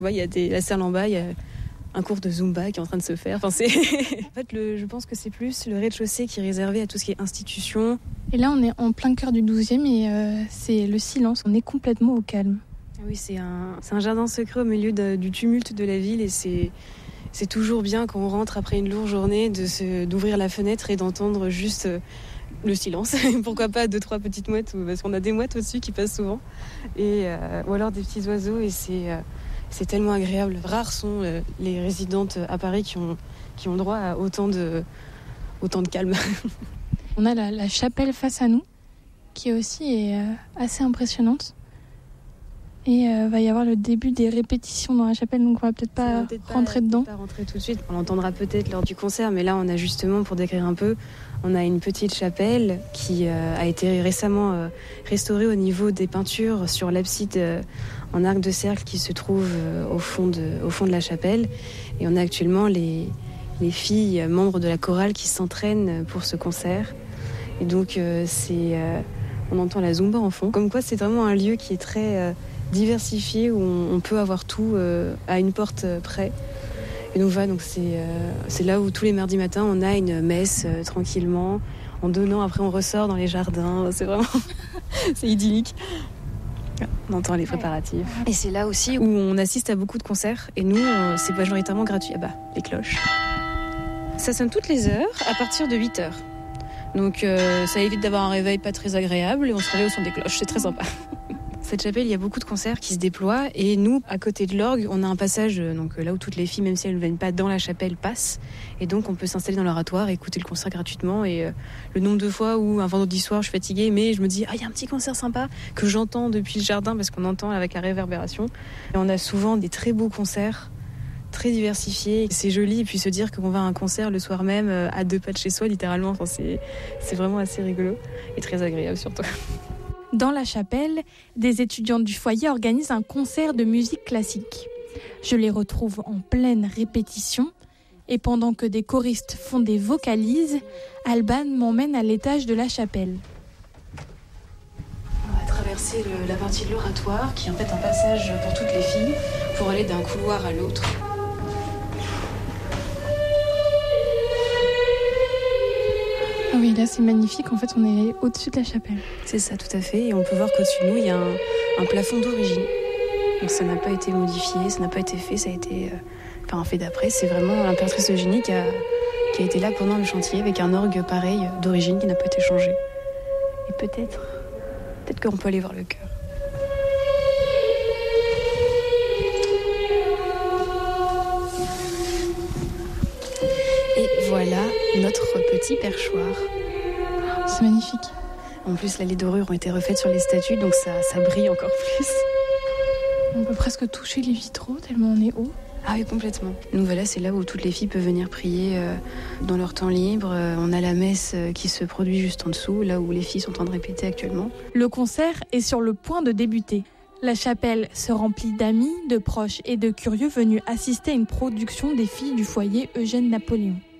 Il y a la salle en bas, il y a un cours de Zumba qui est en train de se faire. En fait, je pense que c'est plus le rez-de-chaussée qui est réservé à tout ce qui est institution. Et là, on est en plein cœur du 12e et c'est le silence. On est complètement au calme. Oui, c'est un jardin secret au milieu du tumulte de la ville et c'est toujours bien quand on rentre après une lourde journée d'ouvrir la fenêtre et d'entendre juste le silence. Pourquoi pas 2-3 petites mouettes, parce qu'on a des mouettes au-dessus qui passent souvent. Ou alors des petits oiseaux et c'est tellement agréable. Rares sont les résidentes à Paris qui ont droit à autant de calme. On a la chapelle face à nous, qui aussi est assez impressionnante. Et va y avoir le début des répétitions dans la chapelle, donc on va peut-être pas rentrer dedans. Pas rentrer tout de suite. On l'entendra peut-être lors du concert, mais là on a justement, pour décrire un peu, on a une petite chapelle qui a été récemment restaurée au niveau des peintures sur l'abside en arc de cercle qui se trouve au fond de la chapelle. Et on a actuellement les filles membres de la chorale qui s'entraînent pour ce concert. Et donc on entend la Zumba en fond. Comme quoi c'est vraiment un lieu qui est très diversifié, où on peut avoir tout à une porte près. Et donc c'est là où tous les mardis matins on a une messe tranquillement, en donnant, après on ressort dans les jardins, c'est vraiment c'est idyllique. On entend les préparatifs. Et c'est là aussi où on assiste à beaucoup de concerts, et nous c'est majoritairement gratuit. Les cloches. Ça sonne toutes les heures à partir de 8h. Donc ça évite d'avoir un réveil pas très agréable et on se réveille au son des cloches, c'est très sympa. Cette chapelle, il y a beaucoup de concerts qui se déploient et nous, à côté de l'orgue, on a un passage donc là où toutes les filles, même si elles ne viennent pas dans la chapelle, passent. Et donc on peut s'installer dans l'oratoire et écouter le concert gratuitement. Et le nombre de fois où un vendredi soir, je suis fatiguée, mais je me dis, il y a un petit concert sympa que j'entends depuis le jardin parce qu'on entend avec la réverbération. Et on a souvent des très beaux concerts, très diversifiés. C'est joli, et puis se dire qu'on va à un concert le soir même à 2 pas de chez soi, littéralement. C'est vraiment assez rigolo et très agréable surtout. Dans la chapelle, des étudiantes du foyer organisent un concert de musique classique. Je les retrouve en pleine répétition et pendant que des choristes font des vocalises, Alban m'emmène à l'étage de la chapelle. On va traverser la partie de l'oratoire qui est en fait un passage pour toutes les filles pour aller d'un couloir à l'autre. Ah oui, là c'est magnifique, en fait on est au-dessus de la chapelle. C'est ça, tout à fait, et on peut voir qu'au-dessus de nous il y a un plafond d'origine. Donc ça n'a pas été modifié, ça n'a pas été fait, ça a été fait d'après. C'est vraiment l'impératrice Eugénie qui a été là pendant le chantier avec un orgue pareil d'origine qui n'a pas été changé. Et peut-être qu'on peut aller voir le chœur. Et voilà notre petit perchoir. C'est magnifique. En plus, les dorures ont été refaites sur les statues, donc ça brille encore plus. On peut presque toucher les vitraux tellement on est haut. Ah oui, complètement. Donc voilà, c'est là où toutes les filles peuvent venir prier dans leur temps libre. On a la messe qui se produit juste en dessous, là où les filles sont en train de répéter actuellement. Le concert est sur le point de débuter. La chapelle se remplit d'amis, de proches et de curieux venus assister à une production des filles du foyer Eugène Napoléon.